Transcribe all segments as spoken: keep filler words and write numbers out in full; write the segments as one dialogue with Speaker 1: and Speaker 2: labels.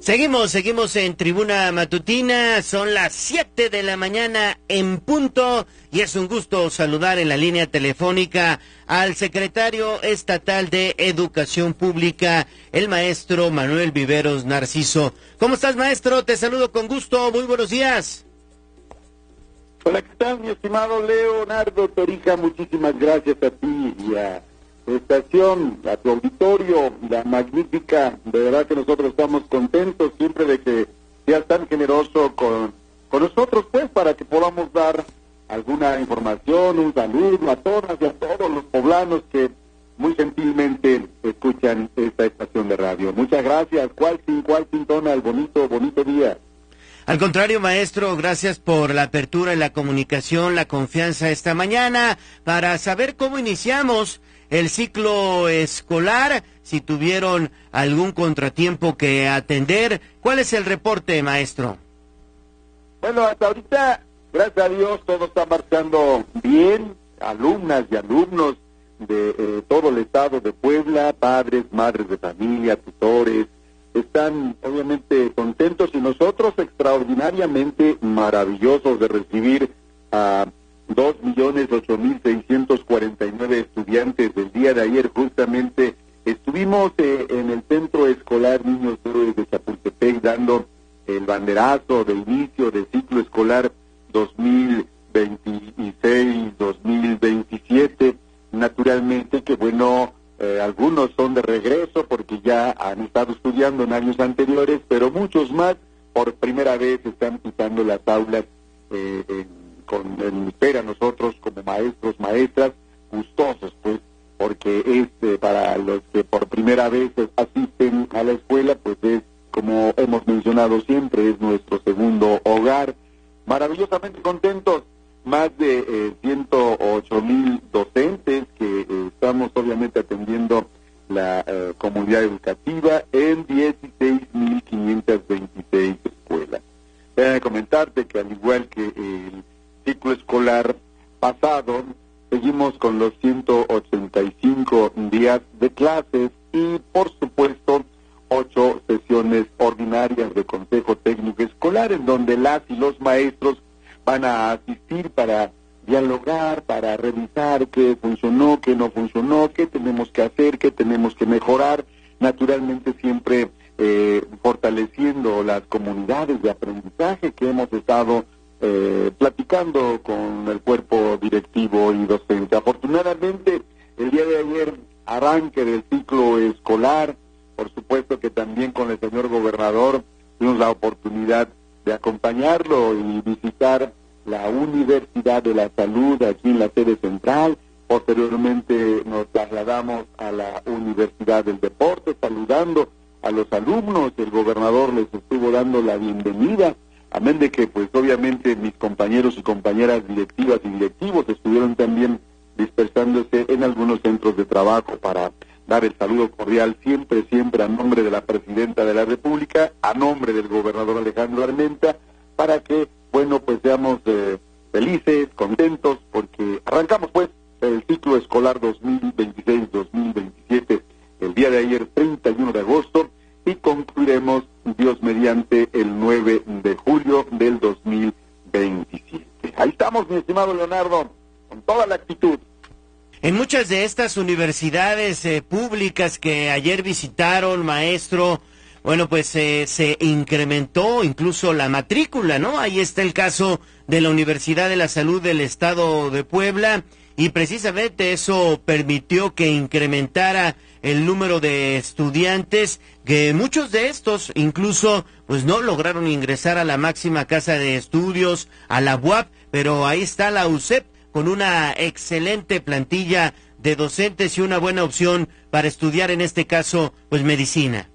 Speaker 1: Seguimos, seguimos en Tribuna Matutina, son las siete de la mañana en punto y es un gusto saludar en la línea telefónica al secretario estatal de Educación Pública, el maestro Manuel Viveros Narciso. ¿Cómo estás, maestro? Te saludo con gusto, muy buenos días.
Speaker 2: Hola, ¿qué tal, mi estimado Leonardo Torija? Muchísimas gracias a ti y a tu estación, a tu auditorio, la magnífica. De verdad que nosotros estamos contentos siempre de que seas tan generoso con, con nosotros, pues, para que podamos dar alguna información, un saludo a todas y a todos los poblanos que muy gentilmente escuchan esta estación de radio. Muchas gracias. ¿Cuál sin cuál sintona el bonito, bonito día?
Speaker 1: Al contrario, maestro, gracias por la apertura y la comunicación, la confianza esta mañana para saber cómo iniciamos el ciclo escolar, si tuvieron algún contratiempo que atender. ¿Cuál es el reporte, maestro?
Speaker 2: Bueno, hasta ahorita, gracias a Dios, todo está marchando bien. Alumnas y alumnos de eh, todo el estado de Puebla, padres, madres de familia, tutores, están obviamente contentos y nosotros extraordinariamente maravillosos de recibir a dos millones ocho mil seiscientos cuarenta y nueve estudiantes. Del día de ayer justamente estuvimos eh, en el centro escolar Niños Héroes de Chapultepec dando el banderazo de inicio del ciclo escolar dos mil veintiséis dos mil veintisiete. Naturalmente que bueno, Eh, algunos son de regreso porque ya han estado estudiando en años anteriores, pero muchos más por primera vez están pisando las aulas eh, en, con en espera nosotros como maestros, maestras, gustosos, pues, porque es eh, para los que por primera vez asisten a la escuela, pues es, como hemos mencionado siempre, es nuestro segundo hogar. Maravillosamente contentos. Más de eh, ciento ocho mil docentes que eh, estamos obviamente atendiendo la eh, comunidad educativa en dieciséis mil quinientas veintiséis escuelas. Déjame comentarte que al igual que el ciclo escolar pasado, seguimos con los ciento ochenta y cinco días de clases y por supuesto ocho sesiones ordinarias de consejo técnico escolar en donde las y los maestros van a asistir para dialogar, para revisar qué funcionó, qué no funcionó, qué tenemos que hacer, qué tenemos que mejorar, naturalmente siempre eh, fortaleciendo las comunidades de aprendizaje que hemos estado eh, platicando con el cuerpo directivo y docente. Afortunadamente, el día de ayer, arranque del ciclo escolar, por supuesto que también con el señor gobernador tuvimos la oportunidad de acompañarlo y visitar la Universidad de la Salud aquí en la sede central. Posteriormente nos trasladamos a la Universidad del Deporte, saludando a los alumnos. El gobernador les estuvo dando la bienvenida, amén de que pues obviamente mis compañeros y compañeras directivas y directivos estuvieron también dispersándose en algunos centros de trabajo para dar el saludo cordial siempre, siempre a nombre de la Presidenta de la República, a nombre del gobernador Alejandro Armenta, para que, bueno, pues seamos eh, felices, contentos, porque arrancamos pues el ciclo escolar dos mil veintiséis dos mil veintisiete el día de ayer, treinta y uno de agosto, y concluiremos, Dios mediante, el nueve de julio del dos mil veintisiete. Ahí estamos, mi estimado Leonardo, con toda la actitud.
Speaker 1: En muchas de estas universidades eh, públicas que ayer visitaron, maestro, bueno, pues eh, se incrementó incluso la matrícula, ¿no? Ahí está el caso de la Universidad de la Salud del Estado de Puebla y precisamente eso permitió que incrementara el número de estudiantes, que muchos de estos incluso pues no lograron ingresar a la máxima casa de estudios, a la U A P, pero ahí está la U C E P con una excelente plantilla de docentes y una buena opción para estudiar en este caso pues medicina.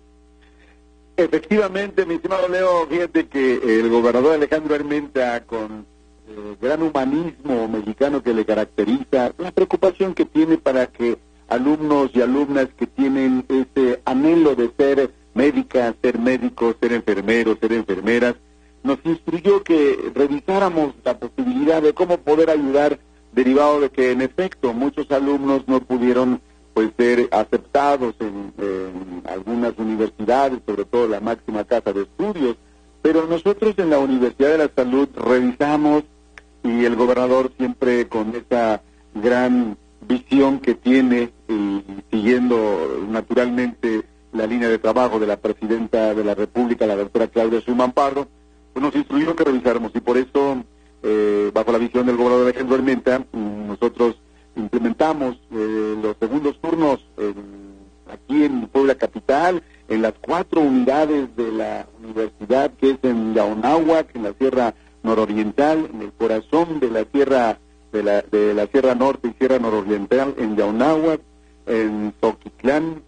Speaker 2: Efectivamente, mi estimado Leo, fíjate que el gobernador Alejandro Armenta, con el gran humanismo mexicano que le caracteriza, la preocupación que tiene para que alumnos y alumnas que tienen ese anhelo de ser médicas, ser médicos, ser enfermeros, ser enfermeras, nos instruyó que revisáramos la posibilidad de cómo poder ayudar, derivado de que en efecto muchos alumnos no pudieron pues ser aceptados en, en algunas universidades, sobre todo la máxima casa de estudios, pero nosotros en la Universidad de la Salud revisamos, y el gobernador siempre con esa gran visión que tiene y siguiendo naturalmente la línea de trabajo de la presidenta de la República, la doctora Claudia Sheinbaum Pardo, pues nos instruyó que revisáramos, y por eso, eh, bajo la visión del gobernador Alejandro Armenta, nosotros implementamos eh, los segundos turnos en, aquí en Puebla Capital, en las cuatro unidades de la universidad, que es en Yaonáhuac, en la Sierra Nororiental, en el corazón de la Sierra de la, de la Sierra Norte y Sierra Nororiental, en Yaonáhuac, en Zoquitlán,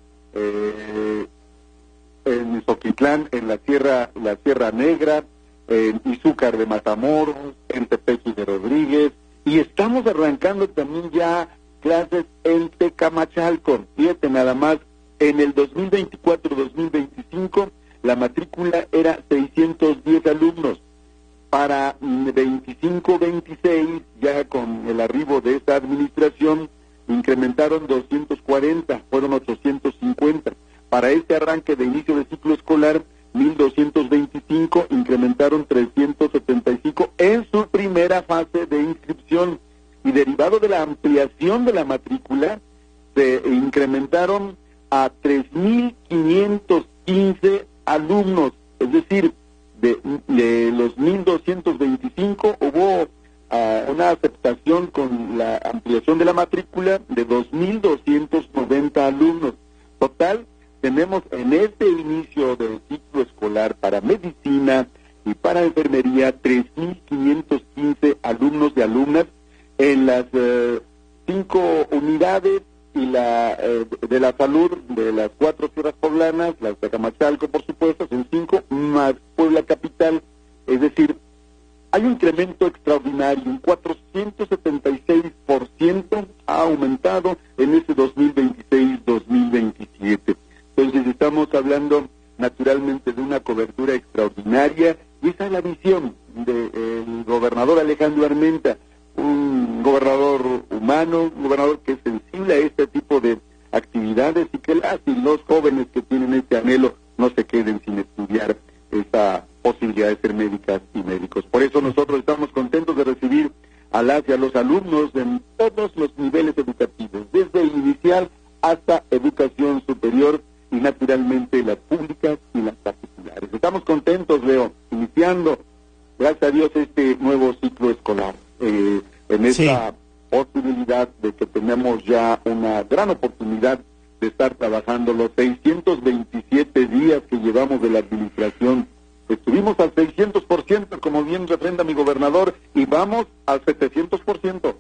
Speaker 2: eh, en Zoquitlán, en la Sierra, la Sierra Negra, en Izúcar de Matamoros, en Tepeji de Rodríguez, y estamos arrancando también ya clases en Tecamachalco. Fíjate nada más, en el dos mil veinticuatro dos mil veinticinco la matrícula era seiscientos diez alumnos. Para veinticinco veintiséis, ya con el arribo de esta administración, incrementaron doscientos cuarenta, fueron ochocientos cincuenta. Para este arranque de inicio de ciclo escolar, mil doscientos veinticinco, incrementaron trescientos setenta y cinco en su primera fase de inscripción. Y derivado de la ampliación de la matrícula, se incrementaron a tres mil quinientos quince alumnos, es decir, de, de los mil doscientos veinticinco hubo uh, una aceptación con la ampliación de la matrícula de dos mil doscientos noventa alumnos. Total, tenemos en este inicio del ciclo escolar para medicina y para enfermería tres mil quinientos quince alumnos y alumnas en las uh, cinco unidades y la eh, de la salud de las cuatro tierras poblanas, las de Tecamachalco, por supuesto, son cinco, más Puebla Capital. Es decir, hay un incremento extraordinario, un cuatrocientos setenta y seis por ciento ha aumentado en este dos mil veintiséis dos mil veintisiete. Entonces estamos hablando naturalmente de una cobertura extraordinaria, y esa es la visión del gobernador Alejandro Armenta, un gobernador humano, un gobernador que es sensible a este tipo de actividades, y que las y los jóvenes que tienen este anhelo no se queden sin estudiar esa posibilidad de ser médicas y médicos. Por eso nosotros estamos contentos de recibir a las y a los alumnos en todos los niveles educativos, desde el inicial hasta educación superior, y naturalmente las públicas y las particulares. Estamos contentos, Leo, iniciando, gracias a Dios, este nuevo ciclo escolar. Eh, en esta sí. posibilidad de que tenemos ya una gran oportunidad de estar trabajando los seiscientos veintisiete días que llevamos de la administración. Estuvimos al seiscientos por ciento, como bien refrenda mi gobernador, y vamos al setecientos por ciento.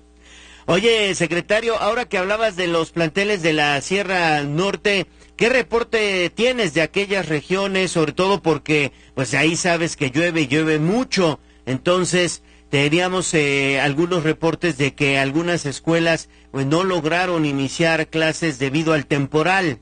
Speaker 1: Oye, secretario, ahora que hablabas de los planteles de la Sierra Norte, ¿qué reporte tienes de aquellas regiones? Sobre todo porque, pues ahí sabes que llueve y llueve mucho, entonces teníamos eh, algunos reportes de que algunas escuelas pues no lograron iniciar clases debido al temporal.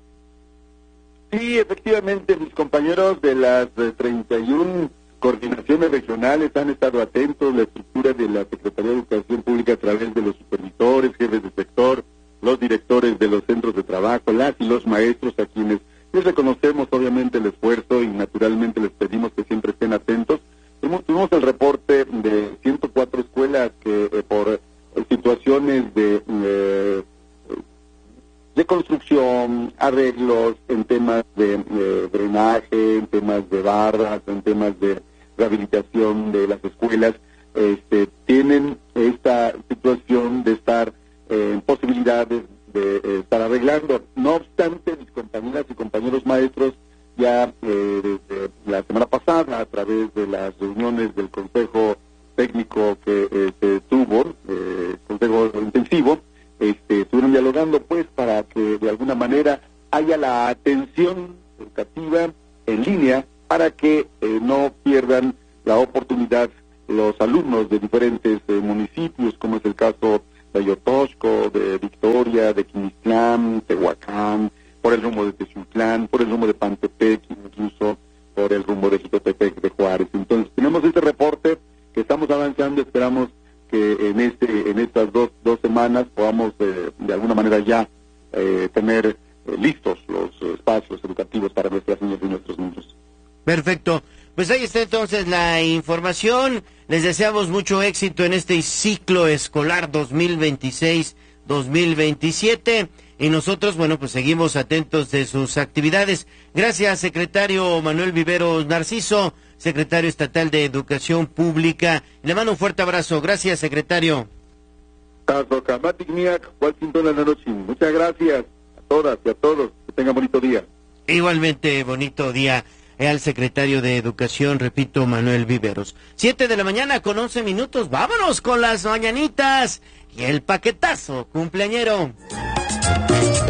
Speaker 2: Sí, efectivamente, mis compañeros de las eh, treinta y una coordinaciones regionales han estado atentos, la estructura de la Secretaría de Educación Pública a través de los supervisores, jefes de sector, los directores de los centros de trabajo, las y los maestros, a quienes les reconocemos obviamente el esfuerzo y naturalmente les pedimos que siempre estén atentos. Tuvimos, tuvimos el reporte de ciento cuatro escuelas que eh, por eh, situaciones de eh, de construcción, arreglos en temas de eh, drenaje, en temas de barras, en temas de rehabilitación de las escuelas, este, tienen esta situación de estar eh, en posibilidades de eh, estar arreglando. No obstante, mis compañeras y compañeros maestros ya eh, desde la semana pasada, a través de las reuniones del Consejo Técnico que eh, se tuvo, eh, Consejo Intensivo, este, estuvieron dialogando pues para que de alguna manera haya la atención educativa en línea para que eh, no pierdan la oportunidad los alumnos de diferentes eh, municipios, como es el caso de Ayotosco, de Victoria, de Quimislán, Tehuacán, por el rumbo de Texutlán, por el rumbo de Pantepec, incluso por el rumbo de Jicotepec de Juárez. Entonces tenemos este reporte que estamos avanzando, esperamos que en este en estas dos dos semanas podamos eh, de alguna manera ya eh, nuestros niños.
Speaker 1: Perfecto. Pues ahí está entonces la información. Les deseamos mucho éxito en este ciclo escolar dos mil veintiséis dos mil veintisiete. Y nosotros, bueno, pues seguimos atentos de sus actividades. Gracias, secretario Manuel Viveros Narciso, secretario estatal de Educación Pública. Le mando un fuerte abrazo. Gracias, secretario.
Speaker 2: Muchas gracias a todas y a todos. Que tengan bonito día.
Speaker 1: Igualmente, bonito día al secretario de Educación, repito, Manuel Viveros. Siete de la mañana con once minutos. Vámonos con las mañanitas y el paquetazo cumpleañero.